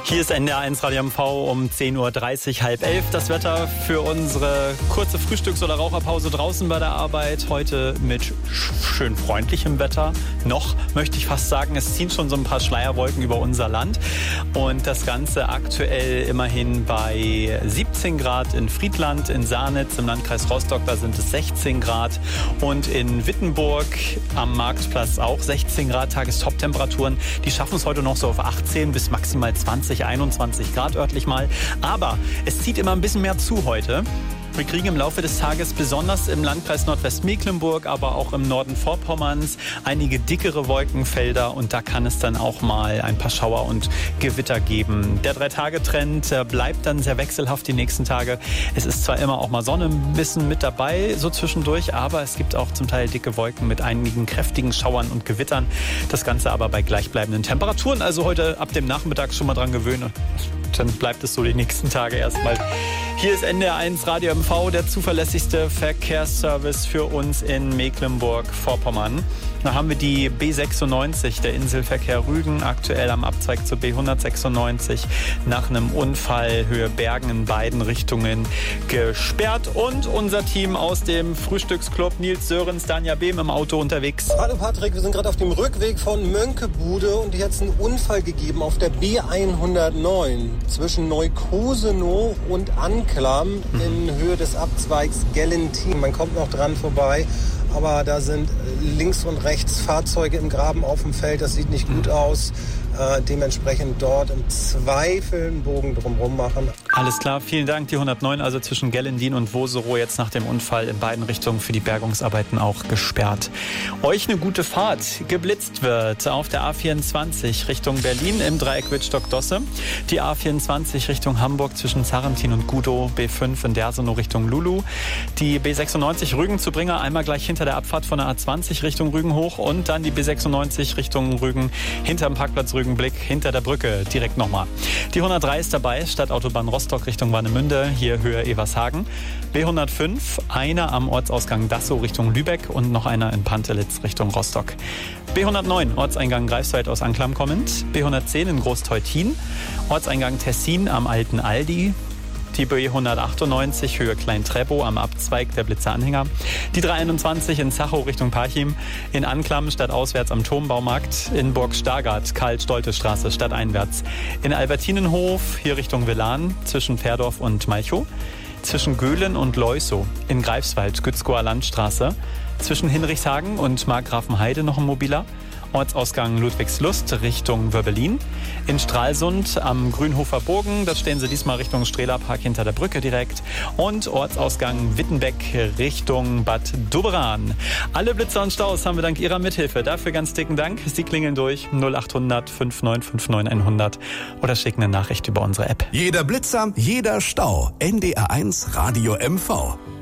Hier ist NDR1 Radio MV um 10.30 Uhr, halb 11. Das Wetter für unsere kurze Frühstücks- oder Raucherpause draußen bei der Arbeit. Heute mit schön freundlichem Wetter. Noch, möchte ich fast sagen, es ziehen schon so ein paar Schleierwolken über unser Land. Und das Ganze aktuell immerhin bei 17 Grad in Friedland, in Sarnitz, im Landkreis Rostock, da sind es 16 Grad. Und in Wittenburg am Marktplatz auch 16 Grad, Tagestop-Temperaturen. Die schaffen es heute noch so auf 18 bis maximal 20, 21 Grad örtlich mal. Aber es zieht immer ein bisschen mehr zu heute. Wir kriegen im Laufe des Tages besonders im Landkreis Nordwestmecklenburg, aber auch im Norden Vorpommerns einige dickere Wolkenfelder und da kann es dann auch mal ein paar Schauer und Gewitter geben. Der 3-Tage-Trend bleibt dann sehr wechselhaft die nächsten Tage. Es ist zwar immer auch mal Sonne ein bisschen mit dabei, so zwischendurch, aber es gibt auch zum Teil dicke Wolken mit einigen kräftigen Schauern und Gewittern. Das Ganze aber bei gleichbleibenden Temperaturen. Also heute ab dem Nachmittag schon mal dran gewöhnen. Dann bleibt es so die nächsten Tage erstmal. Hier ist NDR1 Radio MV, der zuverlässigste Verkehrsservice für uns in Mecklenburg-Vorpommern. Da haben wir die B96, der Inselverkehr Rügen, aktuell am Abzweig zur B196 nach einem Unfall Höhe Bergen in beiden Richtungen gesperrt. Und unser Team aus dem Frühstücksclub, Nils Sörens, Danja Behm im Auto unterwegs. Hallo Patrick, wir sind gerade auf dem Rückweg von Mönckebude und hier hat es einen Unfall gegeben auf der B109 zwischen Neukosenow und Anklam in Höhe des Abzweigs Gellentin. Man kommt noch dran vorbei. Aber da sind links und rechts Fahrzeuge im Graben auf dem Feld. Das sieht nicht gut aus. Dementsprechend dort im Zweifel einen Bogen drumherum machen. Alles klar, vielen Dank. Die 109, also zwischen Gellendin und Woserow, jetzt nach dem Unfall in beiden Richtungen für die Bergungsarbeiten auch gesperrt. Euch eine gute Fahrt. Geblitzt wird auf der A24 Richtung Berlin im Dreieck Wittstock-Dosse. Die A24 Richtung Hamburg zwischen Sarrentin und Gudow. B5 in Dersenow Richtung Lulu. Die B96 Rügen zu Bringer, einmal gleich hinter der Abfahrt von der A20 Richtung Rügen hoch und dann die B96 Richtung Rügen hinterm Parkplatz Rügenblick hinter der Brücke direkt nochmal. Die 103 ist dabei, Stadtautobahn Rostock Richtung Warnemünde, hier Höhe Evershagen. B105, einer am Ortsausgang Dassow Richtung Lübeck und noch einer in Pantelitz Richtung Rostock. B109, Ortseingang Greifswald aus Anklam kommend. B110 in Großteutin, Ortseingang Tessin am Alten Aldi. Die B198 Höhe Klein-Treppow am Abzweig der Blitzeranhänger. Die 321 in Zachow Richtung Parchim. In Anklam stadtauswärts am Turmbaumarkt. In Burg-Stargard Karl-Stolte-Straße stadteinwärts. In Albertinenhof hier Richtung Villan zwischen Pferdorf und Malchow. Zwischen Göhlen und Leusow. In Greifswald Gützkower Landstraße. Zwischen Hinrichshagen und Markgrafenheide noch ein mobiler. Ortsausgang Ludwigslust Richtung Wörbelin. In Stralsund am Grünhofer Bogen, das stehen sie diesmal Richtung Strehlerpark hinter der Brücke direkt. Und Ortsausgang Wittenbeck Richtung Bad Doberan. Alle Blitzer und Staus haben wir dank Ihrer Mithilfe. Dafür ganz dicken Dank. Sie klingeln durch 0800 5959 100 oder schicken eine Nachricht über unsere App. Jeder Blitzer, jeder Stau. NDR1 Radio MV.